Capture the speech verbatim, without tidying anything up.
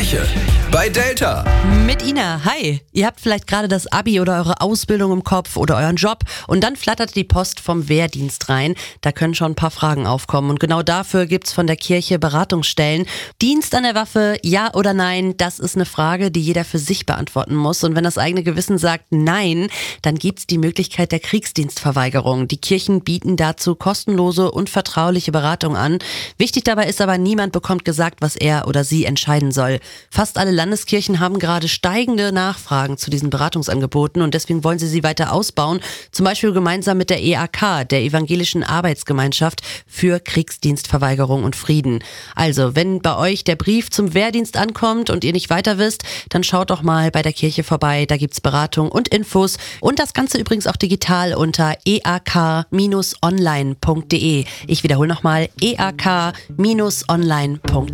Kirche bei Delta. Mit Ina, hi. Ihr habt vielleicht gerade das Abi oder eure Ausbildung im Kopf oder euren Job und dann flattert die Post vom Wehrdienst rein. Da können schon ein paar Fragen aufkommen und genau dafür gibt's von der Kirche Beratungsstellen. Dienst an der Waffe, ja oder nein, das ist eine Frage, die jeder für sich beantworten muss. Und wenn das eigene Gewissen sagt nein, dann gibt's die Möglichkeit der Kriegsdienstverweigerung. Die Kirchen bieten dazu kostenlose und vertrauliche Beratung an. Wichtig dabei ist aber, niemand bekommt gesagt, was er oder sie entscheiden soll. Fast alle Landeskirchen haben gerade steigende Nachfragen zu diesen Beratungsangeboten und deswegen wollen sie sie weiter ausbauen, zum Beispiel gemeinsam mit der E A K, der Evangelischen Arbeitsgemeinschaft für Kriegsdienstverweigerung und Frieden. Also, wenn bei euch der Brief zum Wehrdienst ankommt und ihr nicht weiter wisst, dann schaut doch mal bei der Kirche vorbei, da gibt's Beratung und Infos und das Ganze übrigens auch digital unter e a k Bindestrich online punkt de. Ich wiederhole nochmal e a k Bindestrich online punkt de.